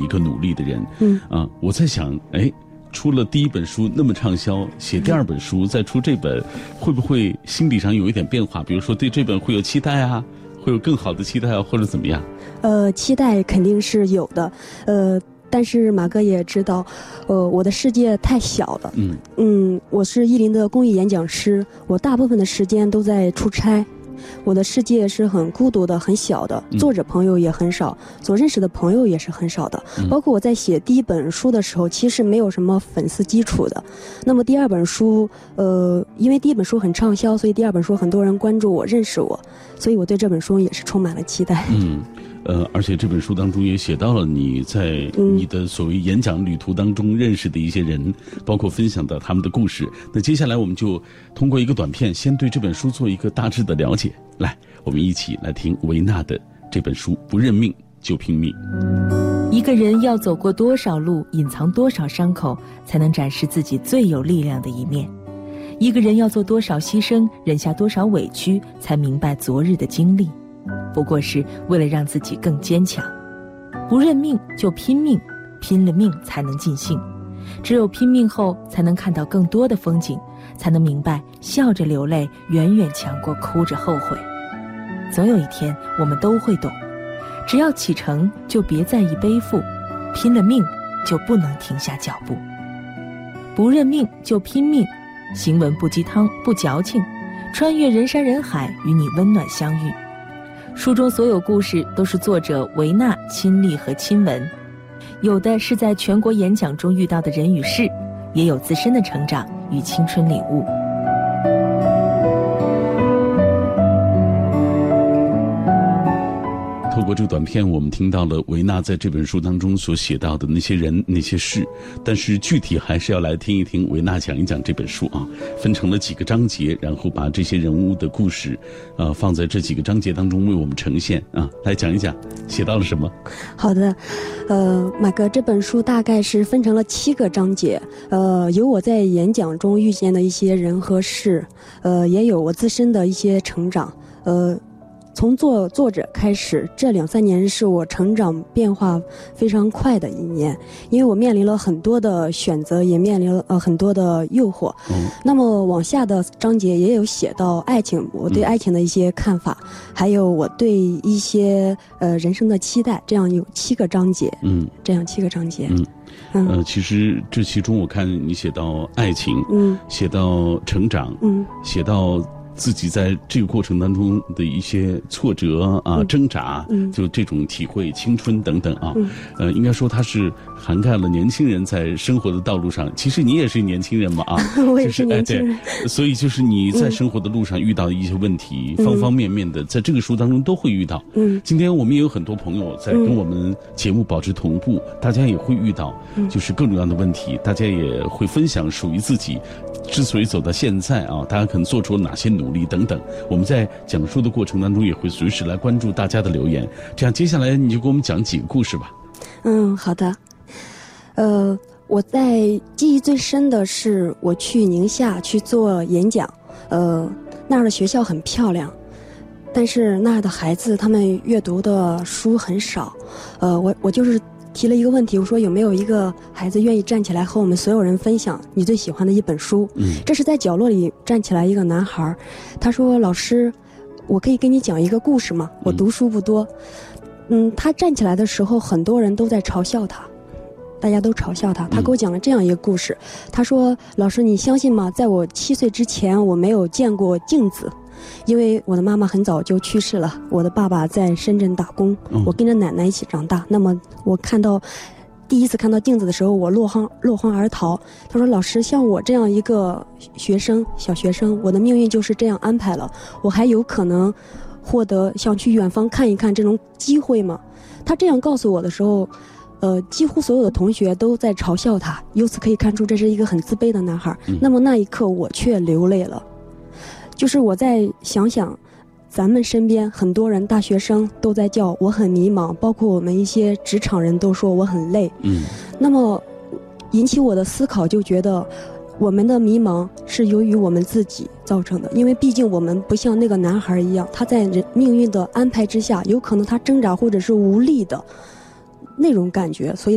个努力的人。我在想，出了第一本书那么畅销，写第二本书再出这本，会不会心理上有一点变化？比如说对这本会有期待啊，会有更好的期待啊，或者怎么样？ 期待肯定是有的，但是马哥也知道，我的世界太小了。我是意林的公益演讲师，我大部分的时间都在出差。我的世界是很孤独的，很小的，作者朋友也很少，所认识的朋友也是很少的。包括我在写第一本书的时候，其实没有什么粉丝基础的。那么第二本书，因为第一本书很畅销，所以第二本书很多人关注我，认识我，所以我对这本书也是充满了期待。 而且这本书当中也写到了你在你的所谓演讲旅途当中认识的一些人，包括分享的他们的故事。那接下来我们就通过一个短片，先对这本书做一个大致的了解。来，我们一起来听维纳的这本书《不认命就拼命》。 一个人要走过多少路，隐藏多少伤口，才能展示自己最有力量的一面？一个人要做多少牺牲，忍下多少委屈，才明白昨日的经历不过是为了让自己更坚强。不认命就拼命，拼了命才能尽兴。只有拼命后，才能看到更多的风景，才能明白笑着流泪远远强过哭着后悔。总有一天我们都会懂，只要启程就别在意背负，拼了命就不能停下脚步。不认命就拼命，行文不鸡汤不矫情，穿越人山人海与你温暖相遇。书中所有故事都是作者维纳亲历和亲闻，有的是在全国演讲中遇到的人与事，也有自身的成长与青春领悟。 透过这个短片，我们听到了维纳在这本书当中所写到的那些人那些事，但是具体还是要来听一听维纳讲一讲这本书啊，分成了几个章节，然后把这些人物的故事放在这几个章节当中为我们呈现啊，来讲一讲写到了什么。 好的，马哥，这本书大概是分成了7个章节，有我在演讲中遇见的一些人和事，也有我自身的一些成长，从做作者开始，这2-3年是我成长变化非常快的一年，因为我面临了很多的选择，也面临了很多的诱惑。那么往下的章节也有写到爱情，我对爱情的一些看法，还有我对一些人生的期待，这样有7个章节。这样7个章节。 其实这其中我看你写到爱情，写到成长，写到自己在这个过程当中的一些挫折啊、挣扎，就这种体会、青春等等啊，应该说它是涵盖了年轻人在生活的道路上。其实你也是年轻人嘛啊， 我也是年轻人， 所以就是你在生活的路上遇到的一些问题，方方面面的，在这个书当中都会遇到。今天我们也有很多朋友在跟我们节目保持同步，大家也会遇到就是各种各样的问题，大家也会分享属于自己之所以走到现在啊，大家可能做出了哪些努力等等。我们在讲述的过程当中也会随时来关注大家的留言。这样接下来你就给我们讲几个故事吧。 好的。我在记忆最深的是我去宁夏去做演讲，那儿的学校很漂亮，但是那儿的孩子他们阅读的书很少。我就是提了一个问题，我说有没有一个孩子愿意站起来和我们所有人分享你最喜欢的一本书。这是在角落里站起来一个男孩，他说老师，我可以跟你讲一个故事吗？我读书不多。他站起来的时候很多人都在嘲笑他，大家都嘲笑他。他给我讲了这样一个故事，他说老师你相信吗，在我7岁之前我没有见过镜子，因为我的妈妈很早就去世了，我的爸爸在深圳打工，我跟着奶奶一起长大。那么我第一次看到镜子的时候，我落荒而逃。他说老师，像我这样一个小学生，我的命运就是这样安排了，我还有可能获得想去远方看一看这种机会吗？他这样告诉我的时候，几乎所有的同学都在嘲笑他，由此可以看出这是一个很自卑的男孩。那么那一刻我却流泪了，就是我在想咱们身边很多人大学生都在叫我很迷茫，包括我们一些职场人都说我很累。那么引起我的思考，就觉得我们的迷茫是由于我们自己造成的，因为毕竟我们不像那个男孩一样，他在命运的安排之下，有可能他挣扎或者是无力的那种感觉，所以